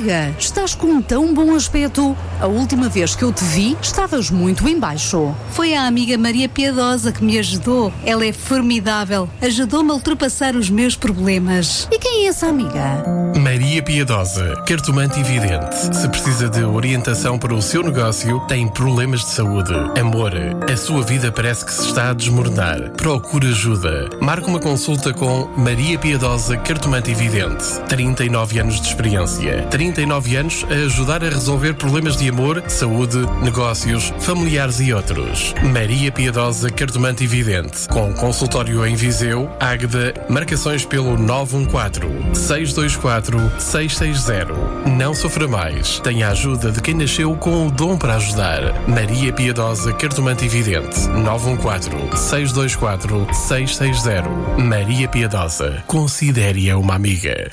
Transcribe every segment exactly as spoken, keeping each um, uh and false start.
Amiga, estás com tão bom aspecto. A última vez que eu te vi, estavas muito em baixo. Foi a amiga Maria Piedosa que me ajudou. Ela é formidável. Ajudou-me a ultrapassar os meus problemas. E quem é essa amiga? Maria Piedosa, cartomante e vidente. Se precisa de orientação para o seu negócio, tem problemas de saúde, amor, a sua vida parece que se está a desmoronar. Procure ajuda. Marque uma consulta com Maria Piedosa, cartomante e vidente. trinta e nove anos de experiência. trinta e nove anos a ajudar a resolver problemas de amor, saúde, negócios, familiares e outros. Maria Piedosa, cartomante e vidente. Com consultório em Viseu, Águeda, marcações pelo nove um quatro, seis dois quatro, seis seis zero. Não sofra mais. Tenha a ajuda de quem nasceu com o dom para ajudar. Maria Piedosa, cartomante e vidente. nove um quatro, seis dois quatro, seis seis zero. Maria Piedosa. Considere-a uma amiga.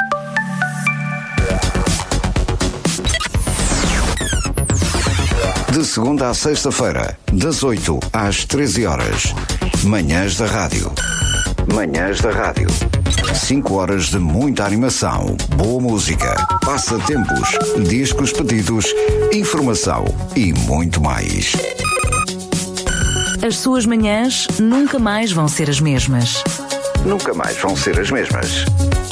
De segunda à sexta-feira, das oito às treze horas. Manhãs da Rádio. Manhãs da Rádio. cinco horas de muita animação, boa música, passatempos, discos pedidos, informação e muito mais. As suas manhãs nunca mais vão ser as mesmas. Nunca mais vão ser as mesmas.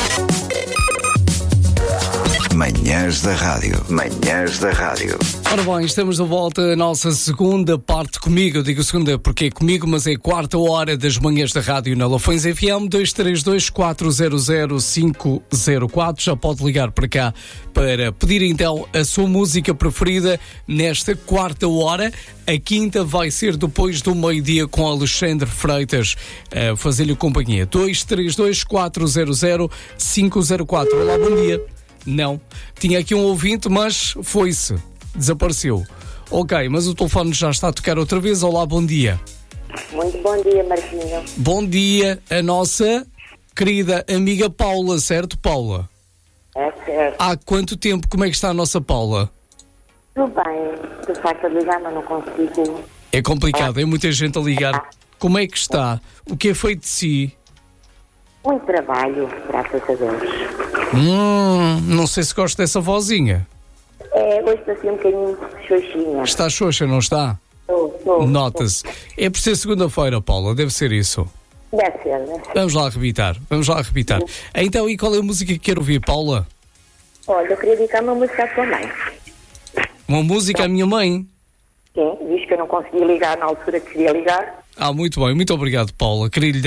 Manhãs da Rádio. Manhãs da Rádio. Ora bem, estamos de volta à nossa segunda parte comigo. Eu digo segunda porque é comigo, mas é a quarta hora das manhãs da rádio na Lafões F M. Dois três dois, quatro zero zero, cinco zero quatro. Já pode ligar para cá para pedir então a sua música preferida nesta quarta hora. A quinta vai ser depois do meio-dia com Alexandre Freitas a fazer-lhe companhia. Dois três dois, quatro zero zero, cinco zero quatro. Olá, bom dia. Não, tinha aqui um ouvinte, mas foi-se, desapareceu. Ok, mas o telefone já está a tocar outra vez. Olá, bom dia. Muito bom dia, Marquinhos. Bom dia, a nossa querida amiga Paula, certo, Paula? É certo. Há quanto tempo, como é que está a nossa Paula? Tudo bem, de facto a ligar, mas não consigo. É complicado, é muita gente a ligar. Como é que está? O que é feito de si? Muito trabalho, graças a Deus. Hum, não sei se gosto dessa vozinha. É, hoje estou assim um bocadinho xoxinha. Está xoxa, não está? Estou, estou. Nota-se. É por ser segunda-feira, Paula, deve ser isso. Deve ser, deve ser. Vamos lá arrebitar, vamos lá arrebitar. Então, e qual é a música que quer ouvir, Paula? Olha, eu queria dedicar uma música à tua mãe. Uma música à minha mãe? Sim, visto que eu não consegui ligar na altura que queria ligar. Ah, muito bem, muito obrigado, Paula. Queria lhe